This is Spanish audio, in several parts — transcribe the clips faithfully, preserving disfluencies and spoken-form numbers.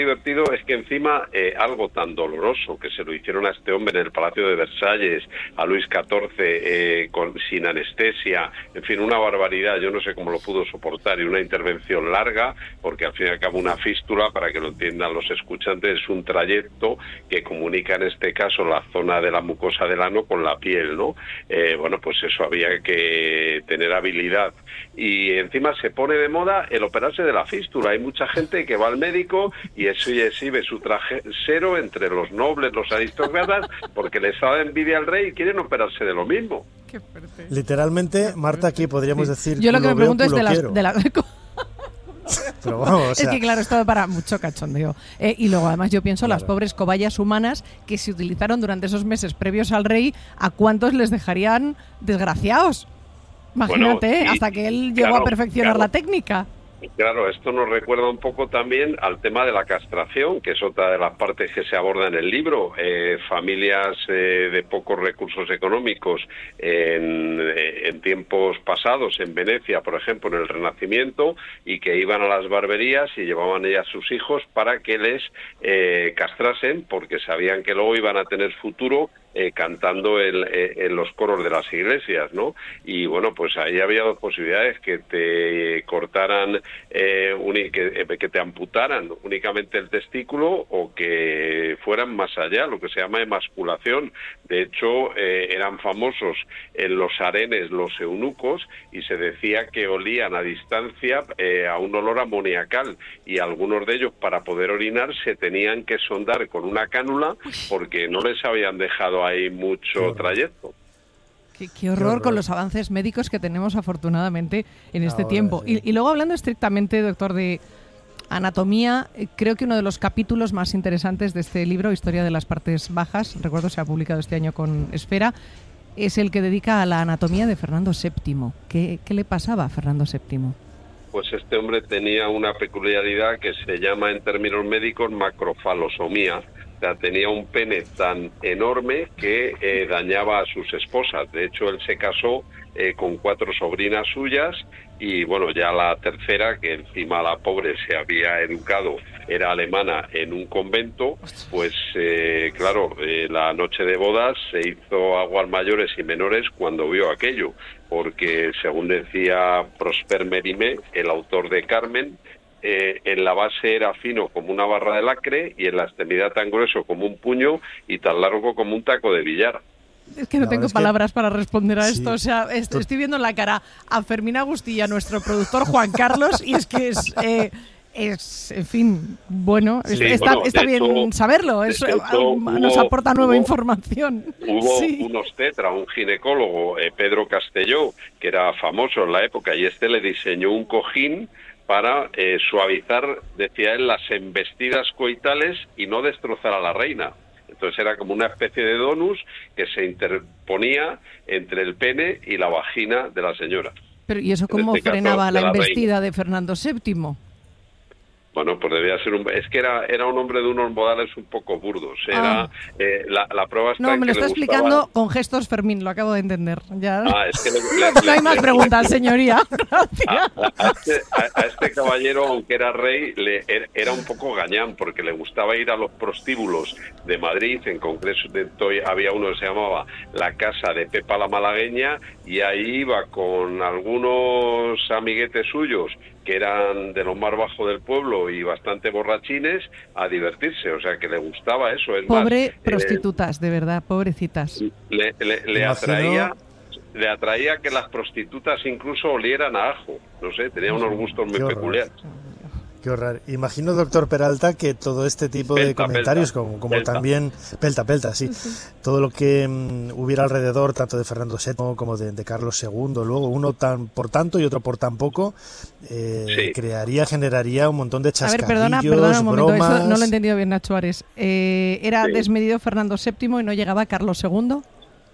divertido es que encima eh, algo tan doloroso que se lo hicieron a este hombre en el Palacio de Versalles, a Luis catorce, eh, con, sin anestesia, en fin, una barbaridad, yo no sé cómo lo pudo soportar, y una intervención larga, porque al fin y al cabo una fístula, para que lo entiendan los escuchantes, es un trayecto que comunica en este caso la zona de la mucosa del ano con la piel, ¿no? Eh, bueno, pues eso había que tener habilidad. Y encima se pone de moda el operarse de la fístula. Hay mucha gente que va al médico y exhibe su trasero entre los nobles, los aristócratas, porque les da envidia al rey y quieren operarse de lo mismo. Qué fuerte. Literalmente, Marta, aquí podríamos sí. decir... Yo lo que me pregunto es de las... De la... Pero vamos, o sea... Es que claro, esto para mucho cachondeo. Eh, y luego además yo pienso, claro, las pobres cobayas humanas que se utilizaron durante esos meses previos al rey, ¿a cuántos les dejarían desgraciados? Imagínate, bueno, sí, hasta que él llegó claro, a perfeccionar claro. la técnica. Claro, esto nos recuerda un poco también al tema de la castración, que es otra de las partes que se aborda en el libro. Eh, familias eh, de pocos recursos económicos en, en tiempos pasados, en Venecia, por ejemplo, en el Renacimiento, y que iban a las barberías y llevaban ellas a sus hijos para que les eh, castrasen, porque sabían que luego iban a tener futuro Eh, cantando el, eh, en los coros de las iglesias, ¿no? Y bueno, pues ahí había dos posibilidades: que te cortaran, eh, uni, que, eh, que te amputaran únicamente el testículo, o que fueran más allá, lo que se llama emasculación. De hecho, eh, eran famosos en los harenes los eunucos, y se decía que olían a distancia eh, a un olor amoniacal, y algunos de ellos, para poder orinar, se tenían que sondar con una cánula porque no les habían dejado hay mucho trayecto. Qué, qué, horror qué horror con los avances médicos que tenemos afortunadamente en este Ahora, tiempo. Sí. Y, y luego, hablando estrictamente, doctor, de anatomía, creo que uno de los capítulos más interesantes de este libro, Historia de las partes bajas, recuerdo se ha publicado este año con Esfera, es el que dedica a la anatomía de Fernando séptimo. ¿Qué, qué le pasaba a Fernando séptimo? Pues este hombre tenía una peculiaridad que se llama en términos médicos macrofalosomía. O sea, tenía un pene tan enorme que eh, dañaba a sus esposas. De hecho, él se casó eh, con cuatro sobrinas suyas, y bueno, ya la tercera, que encima la pobre se había educado, era alemana, en un convento, pues eh, claro, eh, la noche de bodas se hizo aguas mayores y menores cuando vio aquello, porque según decía Prosper Mérimée, el autor de Carmen, Eh, en la base era fino como una barra de lacre, y en la extremidad tan grueso como un puño y tan largo como un taco de billar. Es que no, no tengo palabras que... para responder a esto. Sí. O sea, est estoy viendo en la cara a Fermín Agustí, a nuestro productor Juan Carlos, y es que es... Eh, es, en fin, bueno, sí, está, bueno, está bien hecho, saberlo, es, hecho, nos hubo, aporta nueva hubo, información. Hubo sí. un obstetra, un ginecólogo, eh, Pedro Castelló, que era famoso en la época, y este le diseñó un cojín para eh, suavizar, decía él, las embestidas coitales y no destrozar a la reina. Entonces era como una especie de donus que se interponía entre el pene y la vagina de la señora. Pero ¿y eso cómo este frenaba caso, la, la embestida reina. de Fernando séptimo? Bueno, pues debía ser un... Es que era, era un hombre de unos modales un poco burdos. Era, ah. eh, la, la prueba está No, en me lo que está le explicando gustaba... con gestos, Fermín, lo acabo de entender. Ya. Ah, es que le, le, le, no hay más le, preguntas, le, señoría. A, a, este, a, a este caballero, aunque era rey, le, era un poco gañán, porque le gustaba ir a los prostíbulos de Madrid. En concreto había uno que se llamaba La Casa de Pepa la Malagueña, y ahí iba con algunos amiguetes suyos que eran de lo más bajo del pueblo y bastante borrachines, a divertirse. O sea, que le gustaba eso. Es Pobre más, prostitutas, eh, de verdad, pobrecitas. Le, le, le atraía... le atraía que las prostitutas incluso olieran a ajo. No sé, tenía unos gustos muy peculiares. Qué horror. Imagino, doctor Peralta, que todo este tipo pelta, de comentarios, pelta, como, como pelta. también... Pelta, pelta, sí. sí. Todo lo que um, hubiera alrededor, tanto de Fernando séptimo como de, de Carlos segundo, luego uno tan por tanto y otro por tan poco, eh, sí. crearía, generaría un montón de chascarrillos, A ver, perdona, perdona un momento, bromas... eso no lo he entendido bien, Nacho Ares. Eh, ¿Era sí. desmedido Fernando séptimo y no llegaba Carlos segundo?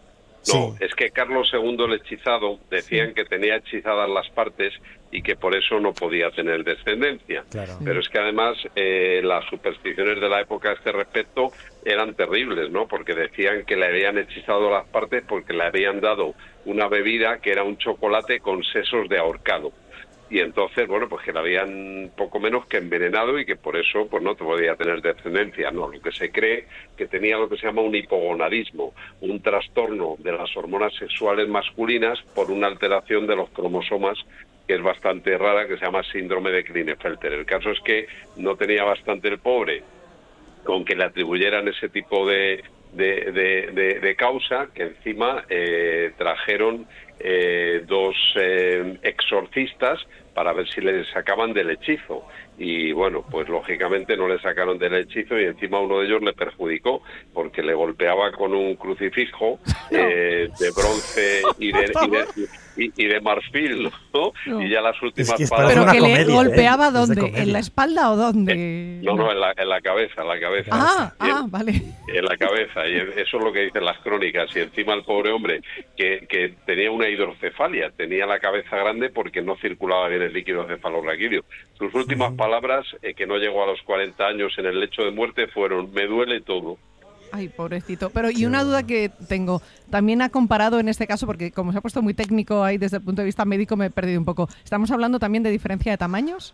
No, sí. es que Carlos segundo el hechizado, decían sí. que tenía hechizadas las partes y que por eso no podía tener descendencia. Claro. Pero es que además eh, las supersticiones de la época a este respecto eran terribles, ¿no? Porque decían que le habían hechizado las partes porque le habían dado una bebida que era un chocolate con sesos de ahorcado. y entonces, bueno, pues que la habían poco menos que envenenado y que por eso pues no podía tener descendencia. No, lo que se cree que tenía lo que se llama un hipogonadismo, un trastorno de las hormonas sexuales masculinas por una alteración de los cromosomas que es bastante rara, que se llama síndrome de Klinefelter. El caso es que no tenía bastante el pobre con que le atribuyeran ese tipo de, de, de, de, de causa, que encima eh, trajeron eh, dos eh, exorcistas para ver si le sacaban del hechizo. Y bueno, pues lógicamente no le sacaron del hechizo y encima uno de ellos le perjudicó porque le golpeaba con un crucifijo eh, de bronce y de, y de, y, y de marfil, ¿no? No. Y ya las últimas es que palabras... ¿Pero que comedia, le golpeaba ¿eh? dónde? ¿En la espalda o dónde? Eh, no, no, en la, en la cabeza, en la cabeza. Ah, en, ah, vale. En la cabeza, y eso es lo que dicen las crónicas. Y encima el pobre hombre, que, que tenía una hidrocefalia, tenía la cabeza grande porque no circulaba bien el líquido cefalorraquídeo. Sus últimas uh-huh. palabras, eh, que no llegó a los cuarenta años en el lecho de muerte, fueron: me duele todo. Ay, pobrecito. Pero y una duda que tengo, también ha comparado en este caso, porque como se ha puesto muy técnico ahí desde el punto de vista médico, me he perdido un poco. ¿Estamos hablando también de diferencia de tamaños?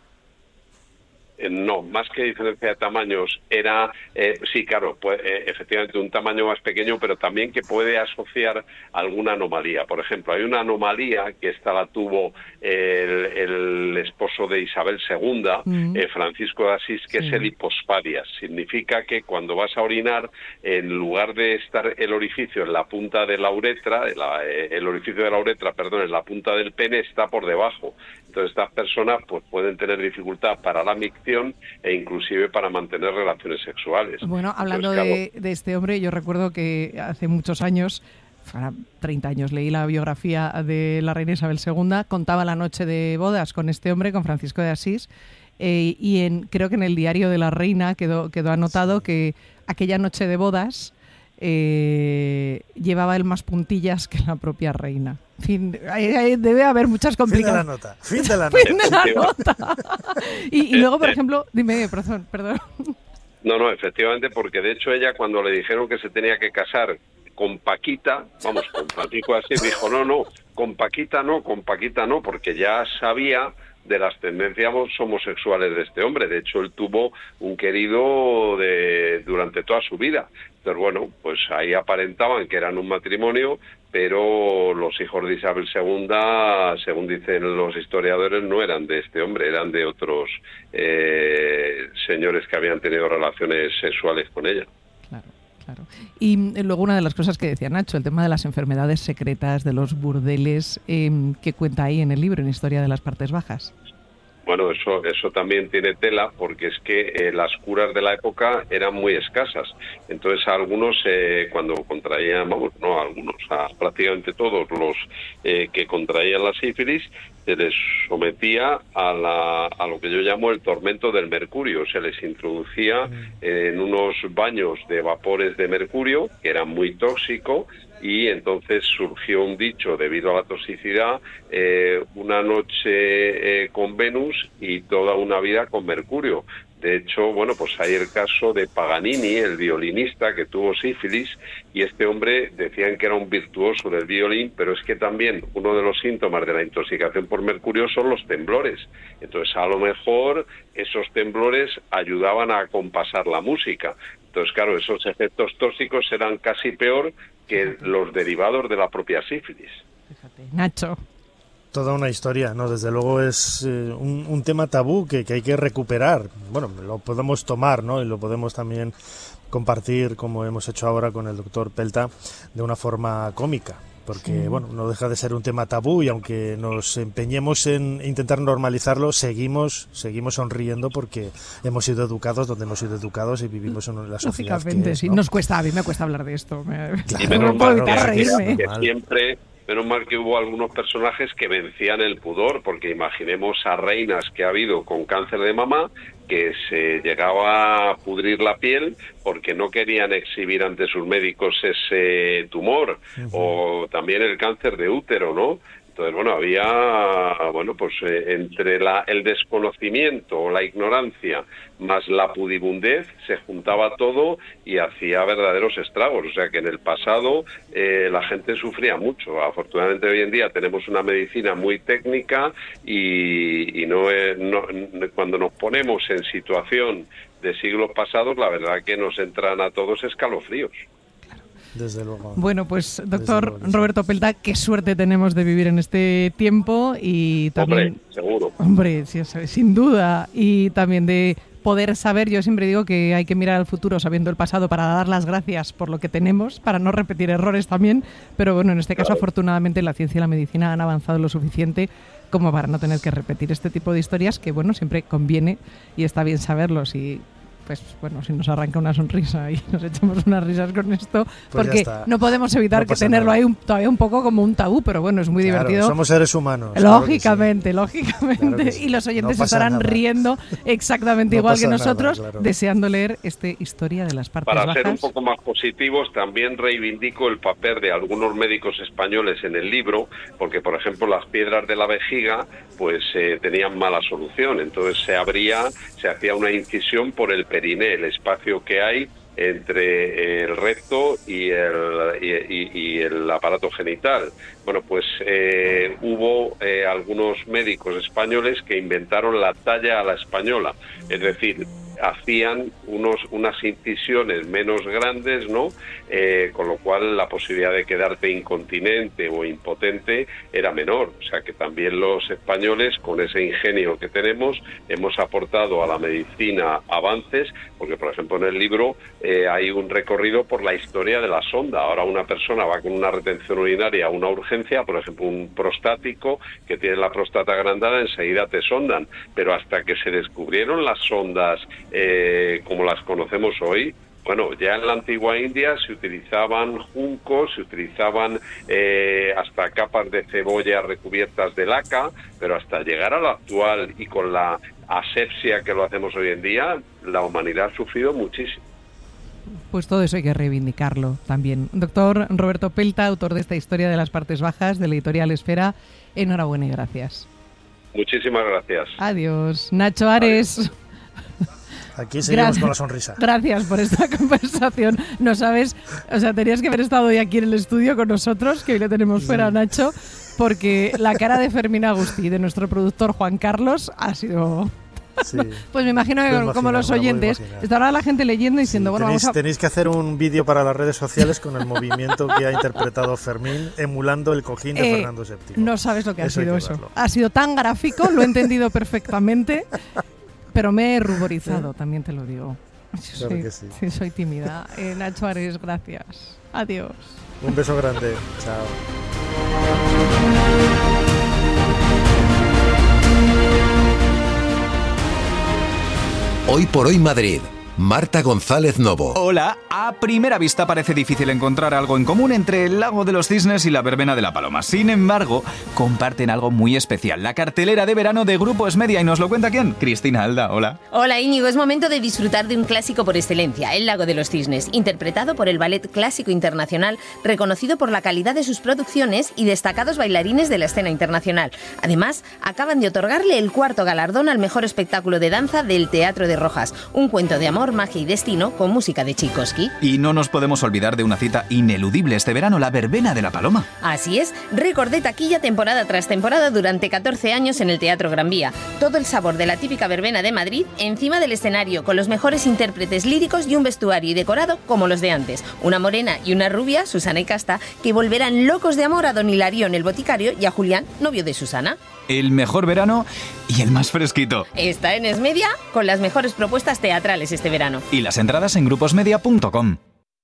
Eh, no, más que diferencia de tamaños, era, eh, sí, claro, pues, eh, efectivamente un tamaño más pequeño, pero también que puede asociar alguna anomalía. Por ejemplo, hay una anomalía que esta la tuvo el, el esposo de Isabel segunda, mm. eh, Francisco de Asís, que sí. es el hipospadias. Significa que cuando vas a orinar, en lugar de estar el orificio en la punta de la uretra, la, eh, el orificio de la uretra, perdón, en la punta del pene, está por debajo. Entonces estas personas pues pueden tener dificultad para la micción e inclusive para mantener relaciones sexuales. Bueno, hablando Entonces, claro, de, de este hombre, yo recuerdo que hace muchos años, treinta años, leí la biografía de la reina Isabel segunda, contaba la noche de bodas con este hombre, con Francisco de Asís, eh, y en, creo que en el diario de la reina quedó, quedó anotado que aquella noche de bodas eh, llevaba él más puntillas que la propia reina. En fin, debe haber muchas complicaciones. Fin de la nota. Fin de la fin nota. De la nota. y, y luego, por ejemplo, dime, perdón, perdón. No, no, efectivamente, porque de hecho ella cuando le dijeron que se tenía que casar con Paquita, vamos, con Francisco así, dijo, no, no, con Paquita no, con Paquita no, porque ya sabía de las tendencias homosexuales de este hombre. De hecho, él tuvo un querido de durante toda su vida. Pero bueno, pues ahí aparentaban que eran un matrimonio, pero los hijos de Isabel segunda, según dicen los historiadores, no eran de este hombre, eran de otros eh, señores que habían tenido relaciones sexuales con ella. Claro. Claro. Y luego una de las cosas que decía Nacho, el tema de las enfermedades secretas, de los burdeles, eh, que cuenta ahí en el libro, en Historia de las Partes Bajas. Bueno, eso eso también tiene tela, porque es que eh, las curas de la época eran muy escasas. Entonces a algunos, eh, cuando contraían, vamos, no a algunos, a prácticamente todos los eh, que contraían la sífilis, se les sometía a, la, a lo que yo llamo el tormento del mercurio. Se les introducía en unos baños de vapores de mercurio, que eran muy tóxicos, y entonces surgió un dicho debido a la toxicidad, eh, una noche eh, con Venus y toda una vida con Mercurio. De hecho, bueno, pues hay el caso de Paganini, el violinista que tuvo sífilis, y este hombre decían que era un virtuoso del violín, pero es que también uno de los síntomas de la intoxicación por mercurio son los temblores. Entonces, a lo mejor esos temblores ayudaban a acompasar la música. Entonces, claro, esos efectos tóxicos eran casi peor que Fíjate. los derivados de la propia sífilis. Fíjate, Nacho. Toda una historia, ¿no? Desde luego es eh, un, un tema tabú que, que hay que recuperar. Bueno, lo podemos tomar, ¿no? Y lo podemos también compartir, como hemos hecho ahora con el doctor Pelta, de una forma cómica. Porque, sí. bueno, no deja de ser un tema tabú y aunque nos empeñemos en intentar normalizarlo, seguimos seguimos sonriendo porque hemos sido educados donde hemos sido educados y vivimos en la sociedad que es, sí. ¿no? Nos cuesta, a mí me cuesta hablar de esto. Me... Claro, y menos no puedo evitar reírme. Que siempre... Menos mal que hubo algunos personajes que vencían el pudor, porque imaginemos a reinas que ha habido con cáncer de mama que se llegaba a pudrir la piel porque no querían exhibir ante sus médicos ese tumor, uh-huh. o también el cáncer de útero, ¿no? Entonces, bueno, había, bueno, pues eh, entre la, el desconocimiento o la ignorancia más la pudibundez, se juntaba todo y hacía verdaderos estragos. O sea que en el pasado eh, la gente sufría mucho. Afortunadamente hoy en día tenemos una medicina muy técnica y, y no, es, no cuando nos ponemos en situación de siglos pasados, la verdad que nos entran a todos escalofríos. Desde luego. Bueno, pues doctor luego, Roberto Peltà, qué suerte tenemos de vivir en este tiempo y también... Hombre, seguro. Hombre, sí, sin duda. Y también de poder saber, yo siempre digo que hay que mirar al futuro sabiendo el pasado para dar las gracias por lo que tenemos, para no repetir errores también, pero bueno, en este caso claro. Afortunadamente la ciencia y la medicina han avanzado lo suficiente como para no tener que repetir este tipo de historias que, bueno, siempre conviene y está bien saberlos y... pues bueno, si nos arranca una sonrisa y nos echamos unas risas con esto, pues porque no podemos evitar no que tenerlo nada. ahí un, todavía un poco como un tabú, pero bueno, es muy claro, divertido. Somos seres humanos. Lógicamente, claro sí. lógicamente. Claro sí. Y los oyentes no estarán nada. riendo exactamente no igual que nosotros, nada, claro. deseando leer esta historia de las partes Para bajas. ser un poco más positivos, también reivindico el papel de algunos médicos españoles en el libro, porque por ejemplo las piedras de la vejiga pues eh, tenían mala solución, entonces se abría, se hacía una incisión por el periné, el espacio que hay entre el recto y el, y, y, y el aparato genital. Bueno, pues eh, hubo eh, algunos médicos españoles que inventaron la talla a la española, es decir, hacían unos unas incisiones menos grandes, ¿no? Eh, con lo cual la posibilidad de quedarte incontinente o impotente era menor. O sea que también los españoles, con ese ingenio que tenemos, hemos aportado a la medicina avances, porque por ejemplo en el libro eh, hay un recorrido por la historia de la sonda. Ahora una persona va con una retención urinaria a una urgencia, por ejemplo un prostático que tiene la próstata agrandada, enseguida te sondan, pero hasta que se descubrieron las sondas Eh, como las conocemos hoy, bueno, ya en la antigua India se utilizaban juncos, se utilizaban eh, hasta capas de cebolla recubiertas de laca, pero hasta llegar a lo actual y con la asepsia que lo hacemos hoy en día, la humanidad ha sufrido muchísimo. Pues todo eso hay que reivindicarlo también. Doctor Roberto Peltà, autor de esta historia de las partes bajas, de la editorial Esfera, enhorabuena y gracias. Muchísimas gracias. Adiós. Nacho Ares. Adiós. Aquí seguimos gracias, con la sonrisa. Gracias por esta conversación. No sabes, o sea, tenías que haber estado hoy aquí en el estudio con nosotros, que hoy le tenemos fuera a Nacho, porque la cara de Fermín Agustí, de nuestro productor Juan Carlos, ha sido... Sí. Pues me imagino que como imaginar, los oyentes estará la gente leyendo y diciendo, sí, bueno, tenéis, vamos a... tenéis que hacer un vídeo para las redes sociales con el movimiento que ha interpretado Fermín, emulando el cojín de eh, Fernando séptimo. No sabes lo que eso ha sido eso. Ha sido tan gráfico, lo he entendido perfectamente. Pero me he ruborizado, ¿Eh? También te lo digo. Yo claro soy, que sí. sí, soy tímida. Eh, Nacho Ares, gracias. Adiós. Un beso grande. Chao. Hoy por hoy Madrid. Marta González Novo. Hola. A primera vista parece difícil encontrar algo en común entre el Lago de los Cisnes y la Verbena de la Paloma. Sin embargo, comparten algo muy especial. La cartelera de verano de Grupo Esmedia. ¿Y nos lo cuenta quién? Cristina Alda. Hola. Hola, Íñigo. Es momento de disfrutar de un clásico por excelencia, El Lago de los Cisnes, interpretado por el Ballet Clásico Internacional, reconocido por la calidad de sus producciones y destacados bailarines de la escena internacional. Además, acaban de otorgarle el cuarto galardón al mejor espectáculo de danza del Teatro de Rojas. Un cuento de amor, magia y destino con música de Tchaikovsky. Y no nos podemos olvidar de una cita ineludible este verano, la Verbena de la Paloma. Así es, récord de taquilla temporada tras temporada durante catorce años en el Teatro Gran Vía. Todo el sabor de la típica verbena de Madrid encima del escenario, con los mejores intérpretes líricos y un vestuario y decorado como los de antes. Una morena y una rubia, Susana y Casta, que volverán locos de amor a don Hilarión, el boticario, y a Julián, novio de Susana. El mejor verano y el más fresquito. Está en Esmedia con las mejores propuestas teatrales este verano. Y las entradas en gruposmedia punto com.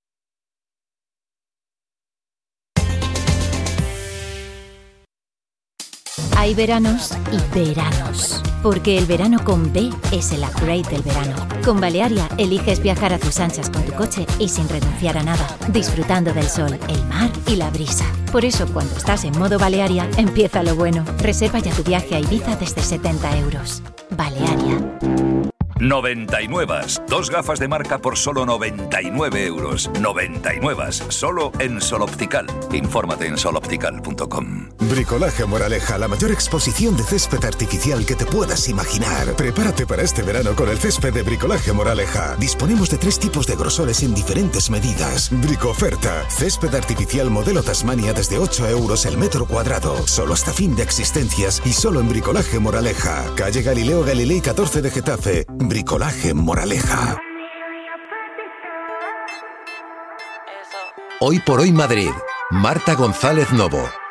Hay veranos y veranos, porque el verano con B es el upgrade del verano. Con Balearia eliges viajar a tus anchas con tu coche y sin renunciar a nada, disfrutando del sol, el mar y la brisa. Por eso, cuando estás en modo Balearia, empieza lo bueno. Reserva ya tu viaje a Ibiza desde setenta euros. Balearia. noventa y nueve. Dos gafas de marca por solo noventa y nueve euros. noventa y nueve. Solo en Sol Optical. Infórmate en sol optical punto com. Bricolaje Moraleja, la mayor exposición de césped artificial que te puedas imaginar. Prepárate para este verano con el césped de Bricolaje Moraleja. Disponemos de tres tipos de grosores en diferentes medidas. Bricoferta. Césped artificial modelo Tasmania desde ocho euros el metro cuadrado. Solo hasta fin de existencias y solo en Bricolaje Moraleja. Calle Galileo Galilei catorce de Getafe. Bricolaje Moraleja. Hoy por hoy Madrid. Marta González Novo.